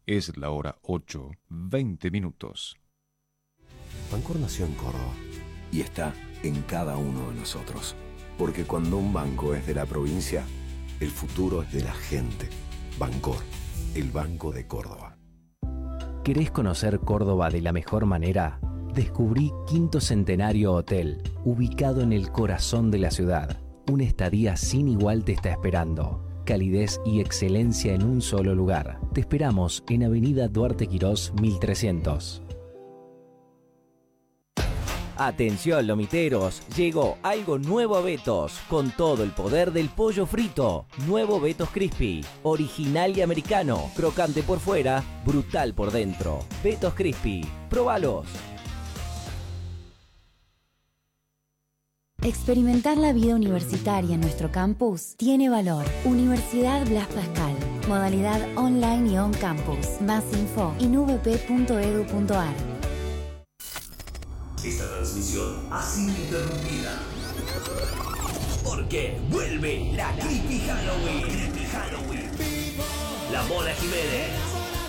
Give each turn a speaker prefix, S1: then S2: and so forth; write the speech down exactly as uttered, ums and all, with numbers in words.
S1: Es la hora ocho, veinte minutos.
S2: Bancor nació en Córdoba y está en cada uno de nosotros. Porque cuando un banco es de la provincia, el futuro es de la gente. Bancor, el Banco de Córdoba.
S3: ¿Querés conocer Córdoba de la mejor manera? Descubrí Quinto Centenario Hotel, ubicado en el corazón de la ciudad. Una estadía sin igual te está esperando. Calidez y excelencia en un solo lugar. Te esperamos en Avenida Duarte Quirós mil trescientos.
S4: Atención lomiteros, llegó algo nuevo a Betos, con todo el poder del pollo frito. Nuevo Betos Crispy, original y americano, crocante por fuera, brutal por dentro. Betos Crispy, probalos.
S5: Experimentar la vida universitaria en nuestro campus tiene valor. Universidad Blas Pascal. Modalidad online y on campus. Más info en u v p punto e d u punto a r.
S6: Esta transmisión ha sido interrumpida porque vuelve la Creepy Halloween. Creepy Halloween. La Mona Jiménez.